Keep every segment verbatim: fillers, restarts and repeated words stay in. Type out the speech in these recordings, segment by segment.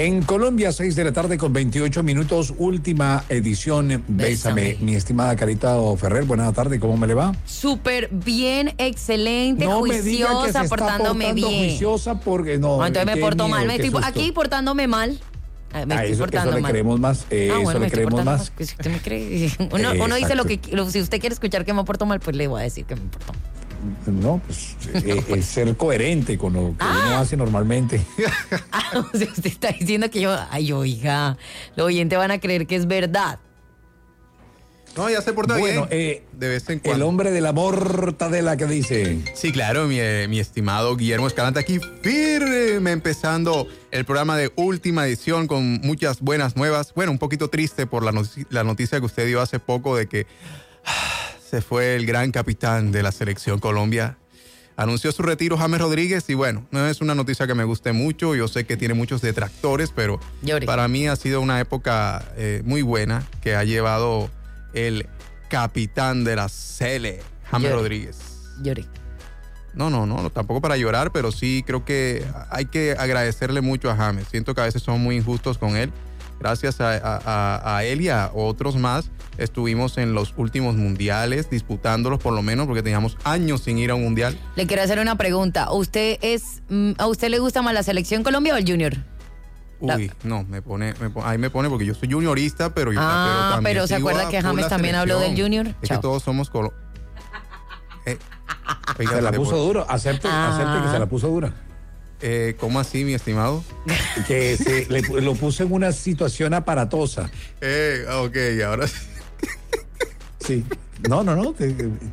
En Colombia, seis de la tarde con veintiocho minutos, última edición. Bésame, Bésame. Mi estimada Carita Ferrer, buenas tardes, ¿cómo me le va? Súper bien, excelente, no juiciosa, me portándome bien. Juiciosa porque no. no entonces me porto mal, me estoy aquí portándome mal. Me ah, estoy eso, portando eso le mal. creemos más, eh, ah, eso bueno, le me creemos más. Pues, si usted me cree, uno, uno dice lo que, lo, si usted quiere escuchar que me porto mal, pues le voy a decir que me porto mal. No, pues eh, es ser coherente con lo que ah. uno hace normalmente. Ah, o sea, usted está diciendo que yo, ay, oiga, los oyentes van a creer que es verdad. No, ya se porta bueno, bien. Eh, de vez en cuando. El hombre de la mortadela que dice. Sí, claro, mi, mi estimado Guillermo Escalante aquí firme empezando el programa de última edición con muchas buenas nuevas. Bueno, un poquito triste por la, noticia, la noticia que usted dio hace poco de que se fue el gran capitán de la selección Colombia. Anunció su retiro James Rodríguez y bueno, no es una noticia que me guste mucho. Yo sé que tiene muchos detractores, pero Lloré. Para mí ha sido una época eh, muy buena que ha llevado el capitán de la Sele, James Lloré. Rodríguez. Lloré. No, no, no, tampoco para llorar, pero sí creo que hay que agradecerle mucho a James. Siento que a veces somos muy injustos con él. Gracias a, a, a él y a otros más estuvimos en los últimos mundiales disputándolos por lo menos porque teníamos años sin ir a un mundial. Le quiero hacer una pregunta. ¿Usted es, ¿A usted le gusta más la selección Colombia o el Junior? Uy, la... no, me pone, me pone, ahí me pone porque yo soy juniorista, pero yo ah, pero también pero ¿se acuerda que James también habló del Junior? Es Chao. Que todos somos colo... eh, oiga, se la puso por... duro, acepte, ah. acepte que se la puso dura. Eh, ¿Cómo así, mi estimado? Que se, le, lo puso en una situación aparatosa. Eh, ok, ahora sí. Sí, no, no, no.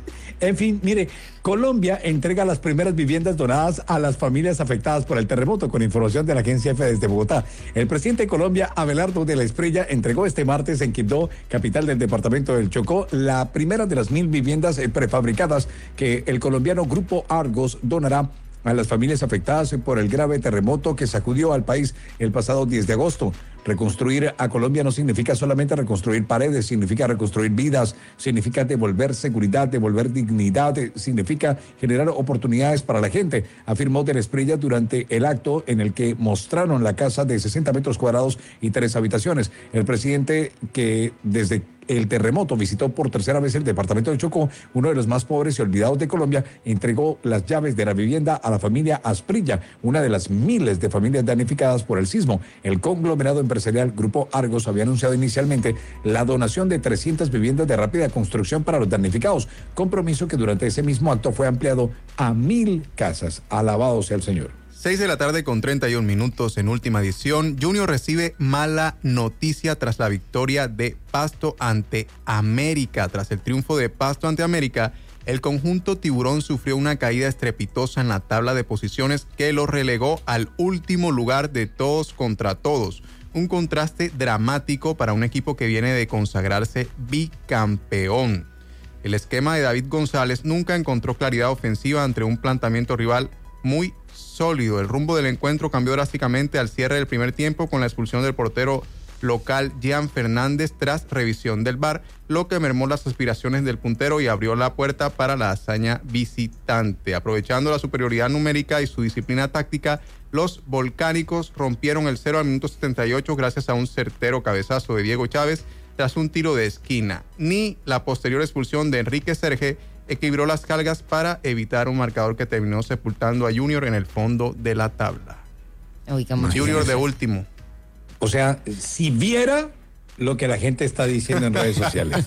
En fin, mire, Colombia entrega las primeras viviendas donadas a las familias afectadas por el terremoto, con información de la Agencia F desde Bogotá. El presidente de Colombia, Abelardo de la Espriella, entregó este martes en Quibdó, capital del departamento del Chocó, la primera de las mil viviendas prefabricadas que el colombiano Grupo Argos donará a las familias afectadas por el grave terremoto que sacudió al país el pasado diez de agosto. Reconstruir a Colombia no significa solamente reconstruir paredes, significa reconstruir vidas, significa devolver seguridad, devolver dignidad, significa generar oportunidades para la gente, afirmó de la Espriella durante el acto en el que mostraron la casa de sesenta metros cuadrados y tres habitaciones. El presidente, que desde el terremoto visitó por tercera vez el departamento de Chocó, uno de los más pobres y olvidados de Colombia, entregó las llaves de la vivienda a la familia Asprilla, una de las miles de familias damnificadas por el sismo. El conglomerado empresarial Grupo Argos había anunciado inicialmente la donación de trescientas viviendas de rápida construcción para los damnificados, compromiso que durante ese mismo acto fue ampliado a mil casas. Alabado sea el Señor. seis de la tarde con treinta y un minutos en última edición. Junior recibe mala noticia tras la victoria de Pasto ante América. Tras el triunfo de Pasto ante América, el conjunto tiburón sufrió una caída estrepitosa en la tabla de posiciones que lo relegó al último lugar de todos contra todos. Un contraste dramático para un equipo que viene de consagrarse bicampeón. El esquema de David González nunca encontró claridad ofensiva ante un planteamiento rival muy sólido. El rumbo del encuentro cambió drásticamente al cierre del primer tiempo con la expulsión del portero local Jean Fernández tras revisión del V A R, lo que mermó las aspiraciones del puntero y abrió la puerta para la hazaña visitante. Aprovechando la superioridad numérica y su disciplina táctica, los volcánicos rompieron el cero al minuto setenta y ocho gracias a un certero cabezazo de Diego Chávez tras un tiro de esquina. Ni la posterior expulsión de Enrique Serge equilibró las cargas para evitar un marcador que terminó sepultando a Junior en el fondo de la tabla. Oiga, Junior de último. O sea, si viera lo que la gente está diciendo en redes sociales.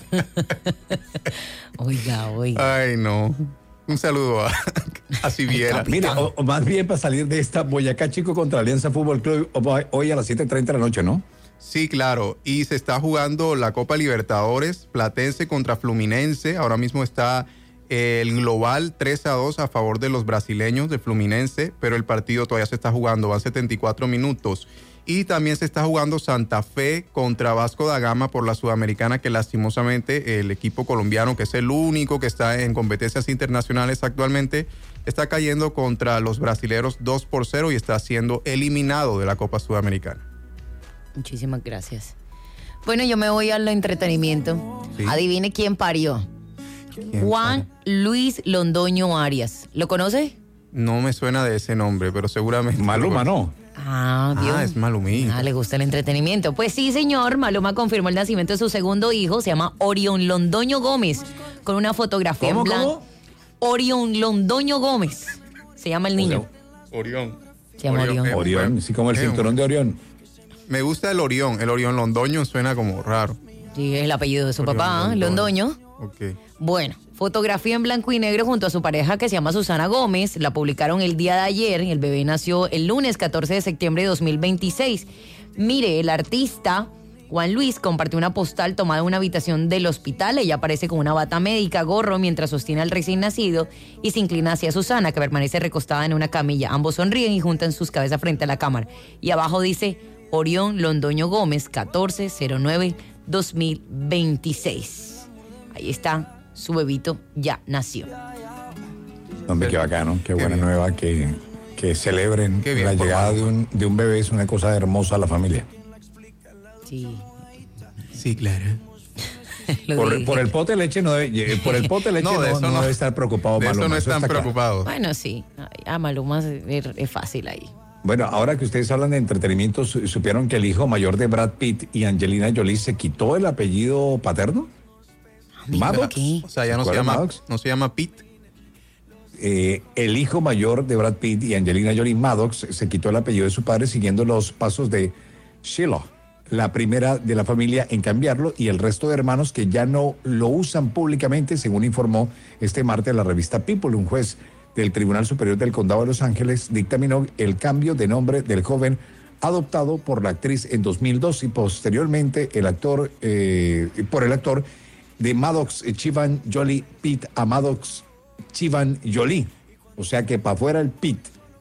Oiga, oiga. Ay, no. Un saludo a, a si viera. Mira, o, o más bien para salir de esta, Boyacá Chico contra Alianza Fútbol Club hoy a las siete y treinta de la noche, ¿no? Sí, claro. Y se está jugando la Copa Libertadores, Platense contra Fluminense. Ahora mismo está el global tres a dos a favor de los brasileños de Fluminense, pero el partido todavía se está jugando, van setenta y cuatro minutos. Y también se está jugando Santa Fe contra Vasco da Gama por la Sudamericana, que lastimosamente el equipo colombiano, que es el único que está en competencias internacionales actualmente, está cayendo contra los brasileros dos por cero y está siendo eliminado de la Copa Sudamericana. Muchísimas gracias. Bueno, yo me voy al entretenimiento. ¿Sí? Adivine quién parió. ¿Quién Juan parió? Luis Londoño Arias. ¿Lo conoce? No me suena de ese nombre, pero seguramente. Maluma, ¿no? Ah, Dios. Ah, es Malumita. Ah, le gusta el entretenimiento. Pues sí, señor. Maluma confirmó el nacimiento de su segundo hijo. Se llama Orión Londoño Gómez. Con una fotografía ¿Cómo, en blanco. cómo? Orión Londoño Gómez. Se llama el niño. Orión. Se llama Orión. eh, Orión, bueno, así como el eh, cinturón de Orión. Me gusta el Orión. El Orión Londoño suena como raro. Sí, es el apellido de su Orión papá, Londoño. Londoño. Ok. Bueno, fotografía en blanco y negro junto a su pareja que se llama Susana Gómez. La publicaron el día de ayer. El bebé nació el lunes catorce de septiembre de dos mil veintiséis. Mire, el artista Juan Luis compartió una postal tomada en una habitación del hospital. Ella aparece con una bata médica, gorro, mientras sostiene al recién nacido y se inclina hacia Susana, que permanece recostada en una camilla. Ambos sonríen y juntan sus cabezas frente a la cámara. Y abajo dice Orión Londoño Gómez, catorce cero nueve dos mil veintiséis. Ahí está, su bebito ya nació. Hombre, qué bacano, qué, Qué buena bien. nueva, que, que celebren Qué bien la por llegada de Maluma. un, de un bebé. Es una cosa hermosa a la familia. Sí. Sí, claro. Lo Por, dije. por el pote de leche no debe, por el pote de leche No, no, de eso no no. debe estar preocupado De eso Maluma, no están está claro. preocupados. Bueno, sí. Ay, a Maluma es, es fácil ahí. Bueno, ahora que ustedes hablan de entretenimiento, ¿su- ¿supieron que el hijo mayor de Brad Pitt y Angelina Jolie se quitó el apellido paterno? Maddox. ¿Qué? O sea, ya no ¿Se se acuerdan, llama, Maddox? no se llama Pete. Eh, el hijo mayor de Brad Pitt y Angelina Jolie, Maddox, se quitó el apellido de su padre siguiendo los pasos de Shiloh, la primera de la familia en cambiarlo, y el resto de hermanos que ya no lo usan públicamente, según informó este martes la revista People. Un juez del Tribunal Superior del Condado de Los Ángeles dictaminó el cambio de nombre del joven adoptado por la actriz en dos mil dos y posteriormente el actor eh, por el actor de Maddox Chivan Jolie Pitt a Maddox Chivan Jolie. O sea que para afuera el Pitt.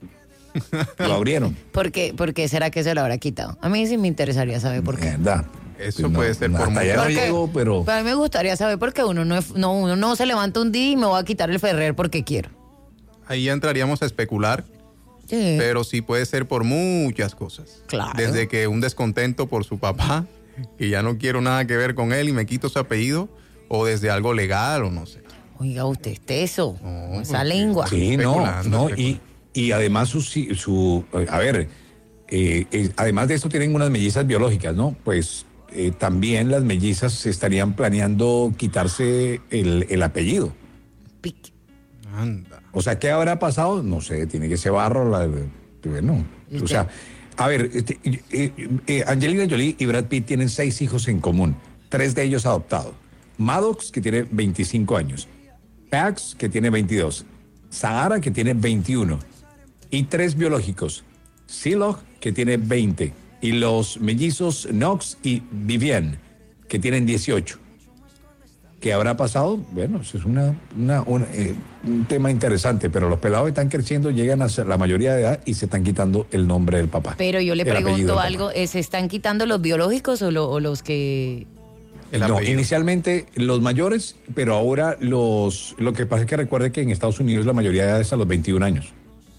Lo abrieron. ¿Por qué, ¿Por qué será que se lo habrá quitado? A mí sí me interesaría saber por qué. ¿Verdad? Eso puede ser por hasta allá no Porque- llego, pero A mí me gustaría saber por qué uno no, es- no, uno no se levanta un día y me va a quitar el Ferrer porque quiero. Ahí ya entraríamos a especular, Sí. pero sí puede ser por muchas cosas. Claro. Desde que un descontento por su papá, que ya no quiero nada que ver con él y me quito su apellido, o desde algo legal o no sé. Oiga, usted es teso. No, Esa porque- lengua. sí, no, especulando, no, y, especulando. y además su, si- su eh, a ver, eh, eh, además de esto tienen unas mellizas biológicas, ¿no? Pues eh, también las mellizas se estarían planeando quitarse el, el apellido. Pic. Anda. O sea, ¿qué habrá pasado? No sé, tiene que ser barro, la, bueno, o sea, a ver, este, eh, eh, Angelina Jolie y Brad Pitt tienen seis hijos en común, tres de ellos adoptados. Maddox, que tiene veinticinco años, Pax, que tiene veintidós, Sahara, que tiene veintiuno, y tres biológicos, Shiloh, que tiene veinte, y los mellizos Knox y Vivienne, que tienen dieciocho. ¿Qué habrá pasado? Bueno, eso es una, una- una, eh, un tema interesante, pero los pelados están creciendo, llegan a ser la mayoría de edad y se están quitando el nombre del papá. Pero yo le el apellido pregunto del algo, papá. ¿eh, ¿se están quitando los biológicos o, lo- o los que...? El No, apellido. inicialmente los mayores, pero ahora los... Lo que pasa es que recuerde que en Estados Unidos la mayoría de edad es a los veintiún años.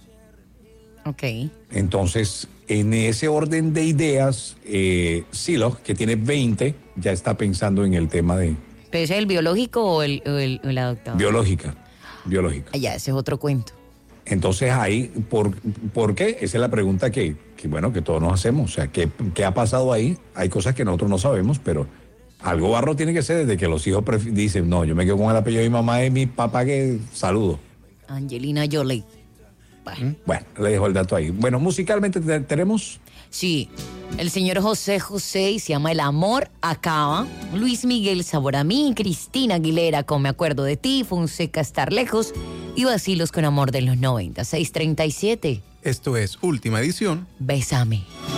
Ok. Entonces, en ese orden de ideas, eh, Shiloh, que tiene veinte, ya está pensando en el tema de ¿Pero ese es el biológico o el, o el, o el adoptado? biológica. Biológica. Ah, ya, ese es otro cuento. Entonces ahí, ¿por, ¿por qué? Esa es la pregunta que, que, bueno, que todos nos hacemos. O sea, ¿qué, ¿qué ha pasado ahí? Hay cosas que nosotros no sabemos, pero algo barro tiene que ser desde que los hijos pref- dicen, no, yo me quedo con el apellido de mi mamá y mi papá que saludo. Angelina Jolie. Bueno, Bueno, le dejo el dato ahí. Bueno, musicalmente te- tenemos... sí. El señor José José y se llama El Amor Acaba. Luis Miguel Sabor a mí. Cristina Aguilera con Me Acuerdo de Ti. Fonseca Estar Lejos. Y Vacilos con Amor de los noventa. seis treinta y siete. Esto es Última Edición. Bésame.